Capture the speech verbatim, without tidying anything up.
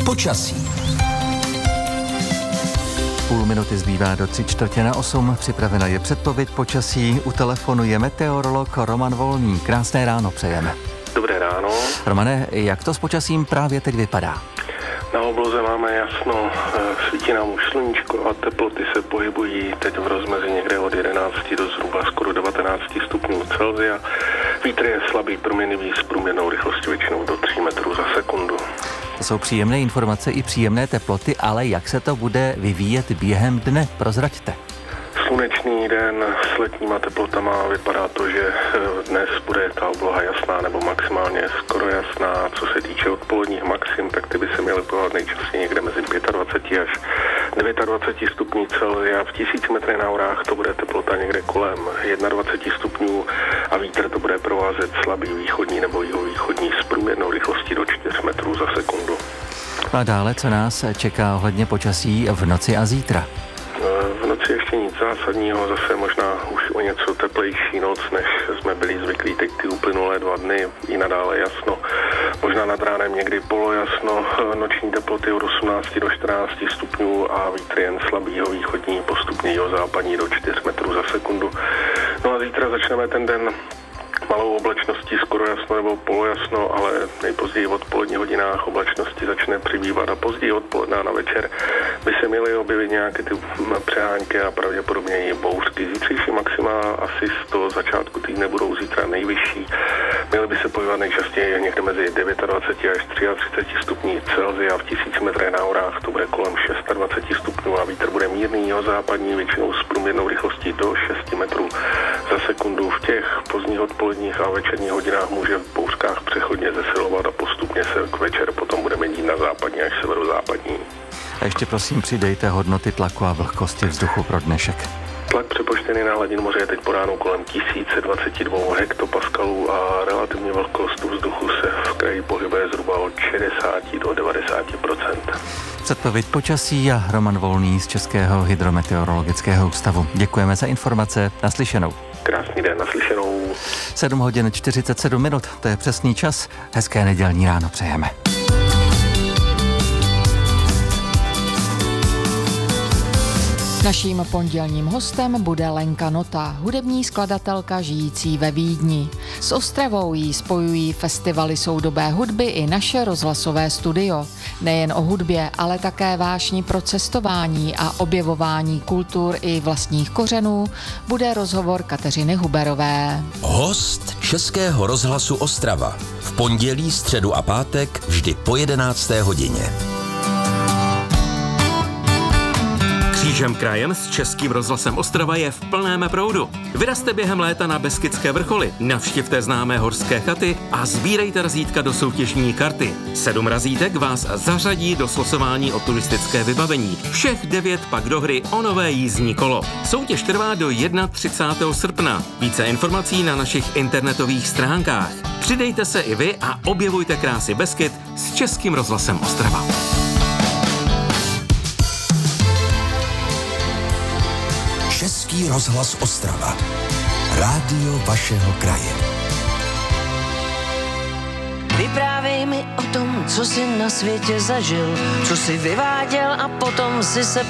Počasí. Půl minuty zbývá do tři čtvrtě na osm. Připravena je předpověď počasí. U telefonu je meteorolog Roman Volný. Krásné ráno přejeme. Dobré ráno. Romane, jak to s počasím právě teď vypadá? Na obloze máme jasno, svítí nám už sluníčko a teploty se pohybují teď v rozmezí někde od jedenácti do zhruba skoro devatenácti stupňů Celsia. Vítr je slabý, proměnlivý s průměrnou rychlostí většinou do tří metrů za sekundu. To jsou příjemné informace i příjemné teploty, ale jak se to bude vyvíjet během dne? Prozraďte. Slunečný den s letníma teplotama, vypadá to, že dnes bude ta obloha jasná nebo maximálně skoro jasná. Co se týče odpoledních maxim, tak ty by se měly pohovat nejčastěji někde mezi dvaceti pěti až dvaceti devíti stupňů Celsia. V tisíci metrech na horách to bude teplota někde kolem dvaceti jednoho stupňů a vítr to bude provázet slabý východní nebo jihovýchodní s průměrnou rychlostí do čtyř metrů za sekundu. A dále, co nás čeká ohledně počasí v noci a zítra? V noci ještě nic zásadního, zase možná už o něco teplejší noc, než jsme byli zvyklí teď ty uplynulé dva dny, i nadále jasno. Možná nad ránem někdy polojasno, noční teploty od osmnácti do čtrnácti stupňů a vítr jen slabý východní, postupně jihozápadní do čtyř metrů za sekundu. No a zítra začneme ten den malou oblačností, skoro jasno nebo polojasno, ale nejpozději v odpoledních hodinách oblačnosti začne přibývat a později odpoledne na večer by se měly objevit nějaké ty přehánky a pravděpodobně i bouřky. Zítřejší maxima asi z toho začátku týdne budou zítra nejvyšší. Měly by se pohybovat nejčastěji někde mezi dvaceti devíti až třiceti třemi stupni Celsia. V tisíci metrech na horách to bude kolem dvaceti šesti stupňů a vítr bude mírný jihozápadní, většinou s průměrnou rychlostí do šesti metrů za sekundu. V těch pozdních odpoledních a večerních hodinách může v bouřkách přechodně zesilovat a postupně se k večer potom bude měnit na západní až severozápadní. A ještě prosím přidejte hodnoty tlaku a vlhkosti vzduchu pro dnešek. Tlak přepočtený na hladinu moře je teď po ránu kolem tisíc dvacet dva hektopaskalů a relativní vlhkost vzduchu se v kraji pohybuje zhruba od šedesáti do devadesáti procent. Předpověď počasí a Roman Volný z Českého hydrometeorologického ústavu. Děkujeme za informace. Naslyšenou. Krásný den, naslyšenou. sedm hodin čtyřicet sedm minut, to je přesný čas. Hezké nedělní ráno přejeme. Naším pondělním hostem bude Lenka Nota, hudební skladatelka žijící ve Vídni. S Ostravou jí spojují festivaly soudobé hudby i naše rozhlasové studio. Nejen o hudbě, ale také vášni pro cestování a objevování kultur i vlastních kořenů bude rozhovor Kateřiny Huberové. Host Českého rozhlasu Ostrava. V pondělí, středu a pátek vždy po jedenácté hodině. Křížem krajem s Českým rozhlasem Ostrava je v plném proudu. Vyrazte během léta na Beskydské vrcholy, navštivte známé horské chaty a sbírejte razítka do soutěžní karty. Sedm razítek vás zařadí do slosování o turistické vybavení. Všech devět pak do hry o nové jízdní kolo. Soutěž trvá do třicátého prvního srpna. Více informací na našich internetových stránkách. Přidejte se i vy a objevujte krásy Beskyd s Českým rozhlasem Ostrava. Český rozhlas Ostrava. Rádio vašeho kraje. Vyprávěj mi o tom, co jsi na světě zažil, co jsi vyváděl a potom si se